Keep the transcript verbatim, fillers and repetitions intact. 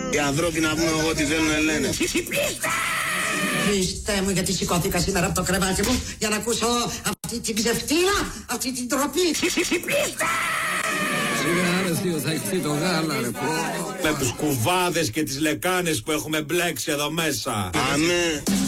Οι ανθρώποι να πούμε εγώ τι θέλουν λένε. Χριστέ μου, γιατί σηκώθηκα σήμερα από το κρεβάτι μου για να ακούσω αυτή την ξεφτύλα, αυτή την τροπή. Σιγά ρε θείο, θα χυθεί το γάλα ρε πω. Με τους κουβάδες και τις λεκάνες που έχουμε μπλέξει εδώ μέσα. Αμέ.